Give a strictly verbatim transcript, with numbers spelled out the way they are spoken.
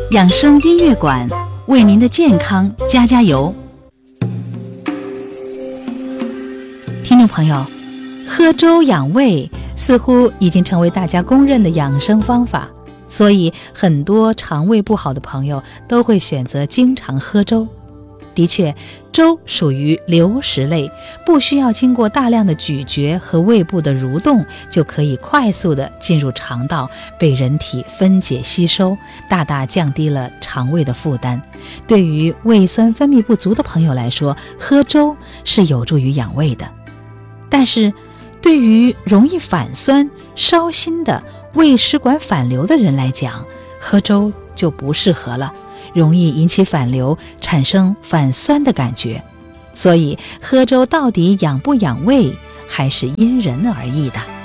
养生音乐馆为您的健康加加油。听众朋友，喝粥养胃似乎已经成为大家公认的养生方法，所以很多肠胃不好的朋友都会选择经常喝粥。的确，粥属于流食类，不需要经过大量的咀嚼和胃部的蠕动，就可以快速地进入肠道，被人体分解吸收，大大降低了肠胃的负担。对于胃酸分泌不足的朋友来说，喝粥是有助于养胃的。但是对于容易反酸、烧心的胃食管反流的人来讲，喝粥就不适合了，容易引起反流，产生反酸的感觉。所以喝粥到底养不养胃，还是因人而异的。